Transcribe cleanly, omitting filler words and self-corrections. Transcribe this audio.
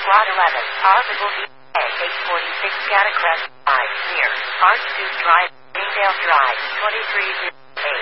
Lot 11, Possible VA 846 Scattercrest Drive, near Archduke Drive, Greendale Drive, 23